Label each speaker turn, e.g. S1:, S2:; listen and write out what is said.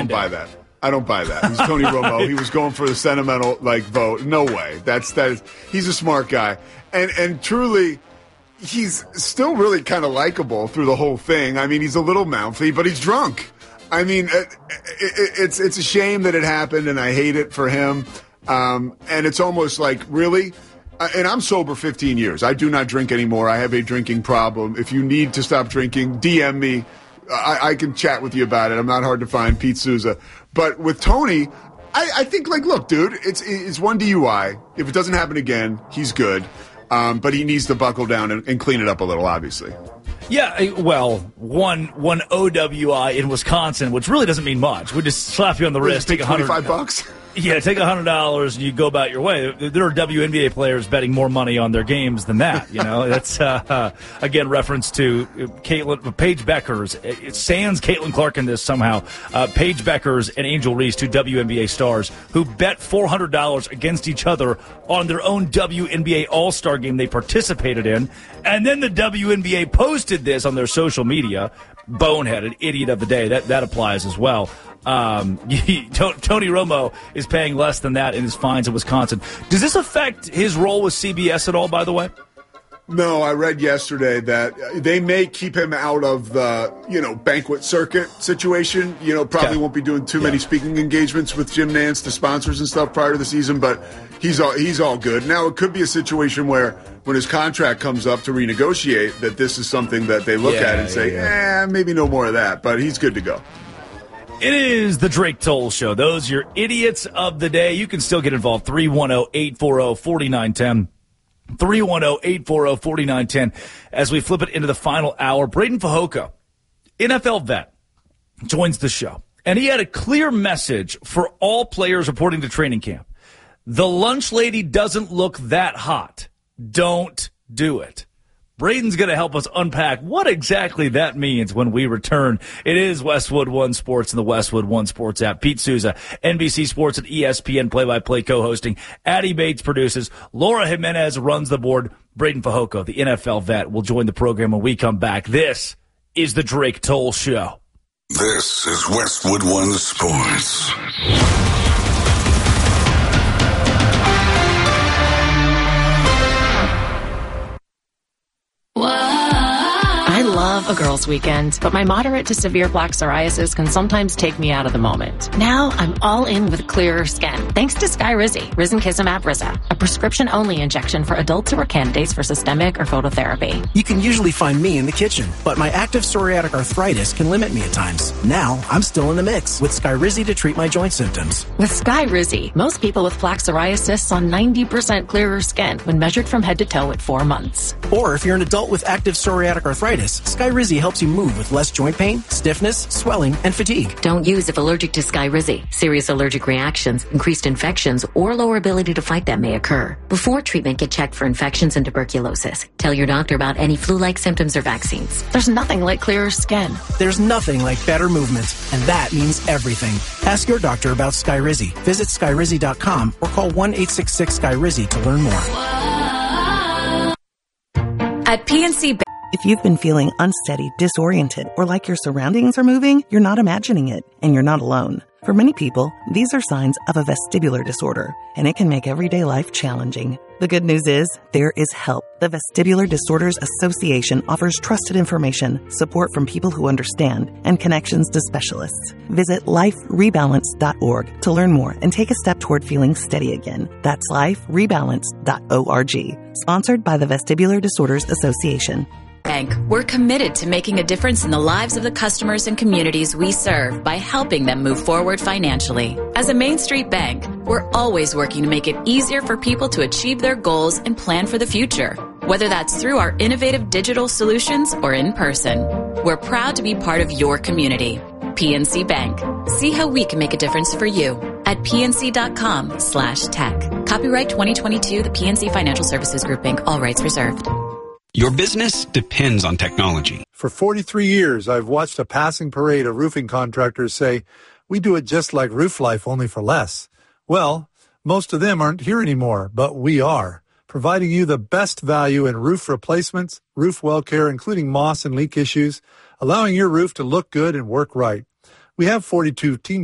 S1: don't buy that. I don't buy that. He's Tony Romo. He was going for the sentimental vote. No way. He's a smart guy, and truly, he's still really kind of likable through the whole thing. I mean, he's a little mouthy, but he's drunk. I mean, it's a shame that it happened, and I hate it for him. And it's almost like, really? And I'm sober 15 years. I do not drink anymore. I have a drinking problem. If you need to stop drinking, DM me. I can chat with you about it. I'm not hard to find, Pete Souza. But with Tony, I think, look, dude, it's one DUI. If it doesn't happen again, he's good. But he needs to buckle down and clean it up a little, obviously.
S2: Yeah, well, one OWI in Wisconsin, which really doesn't mean much. We just slap you on the wrist.
S1: Take $25.
S2: Yeah, take $100 and you go about your way. There are WNBA players betting more money on their games than that. That's again reference to Paige Beckers. It sans Caitlin Clark in this somehow. Paige Beckers and Angel Reese, two WNBA stars, who bet $400 against each other on their own WNBA All-Star game they participated in, and then the WNBA posted this on their social media. Boneheaded idiot of the day. That applies as well. Tony Romo is paying less than that in his fines in Wisconsin. Does this affect his role with CBS at all, by the way?
S1: No, I read yesterday that they may keep him out of the, banquet circuit situation. Probably won't be doing too many speaking engagements with Jim Nantz, the sponsors and stuff prior to the season, but he's all good. Now, it could be a situation where when his contract comes up to renegotiate, that this is something that they look at and say, maybe no more of that, but he's good to go.
S2: It is the Drake Toll Show. Those are your idiots of the day. You can still get involved. 310-840-4910. 310-840-4910. As we flip it into the final hour, Braden Fehoko, NFL vet, joins the show. And he had a clear message for all players reporting to training camp. The lunch lady doesn't look that hot. Don't do it. Braden's going to help us unpack what exactly that means when we return. It is Westwood One Sports and the Westwood One Sports app. Pete Souza, NBC Sports and ESPN play-by-play co-hosting. Addie Bates produces. Laura Jimenez runs the board. Braden Fehoko, the NFL vet, will join the program when we come back. This is the Drake Toll Show.
S3: This is Westwood One Sports.
S4: I love a girls' weekend, but my moderate to severe plaque psoriasis can sometimes take me out of the moment. Now I'm all in with clearer skin, thanks to Skyrizi, Risankizumab Rizza, a prescription-only injection for adults who are candidates for systemic or phototherapy.
S5: You can usually find me in the kitchen, but my active psoriatic arthritis can limit me at times. Now I'm still in the mix with Skyrizi to treat my joint symptoms.
S4: With Skyrizi, most people with plaque psoriasis saw 90% clearer skin when measured from head to toe at 4 months.
S5: Or if you're an adult with active psoriatic arthritis, Skyrizi helps you move with less joint pain, stiffness, swelling, and fatigue.
S6: Don't use if allergic to Skyrizi. Serious allergic reactions, increased infections, or lower ability to fight them may occur. Before treatment, get checked for infections and tuberculosis. Tell your doctor about any flu-like symptoms or vaccines.
S4: There's nothing like clearer skin.
S5: There's nothing like better movement, and that means everything. Ask your doctor about Skyrizi. Visit Skyrizi.com or call 1-866-SKYRIZI to learn more.
S7: At PNC Bank.
S8: If you've been feeling unsteady, disoriented, or like your surroundings are moving, you're not imagining it, and you're not alone. For many people, these are signs of a vestibular disorder, and it can make everyday life challenging. The good news is, there is help. The Vestibular Disorders Association offers trusted information, support from people who understand, and connections to specialists. Visit liferebalance.org to learn more and take a step toward feeling steady again. That's liferebalance.org. Sponsored by the Vestibular Disorders Association.
S7: Bank, we're committed to making a difference in the lives of the customers and communities we serve by helping them move forward financially. As a Main Street bank, we're always working to make it easier for people to achieve their goals and plan for the future, whether that's through our innovative digital solutions or in person. We're proud to be part of your community. PNC Bank. See how we can make a difference for you at pnc.com/tech. Copyright 2022, the PNC Financial Services Group, Inc. All rights reserved.
S9: Your business depends on technology.
S10: For 43 years, I've watched a passing parade of roofing contractors say, we do it just like Roof Life, only for less. Well, most of them aren't here anymore, but we are, providing you the best value in roof replacements, roof well care, including moss and leak issues, allowing your roof to look good and work right. We have 42 team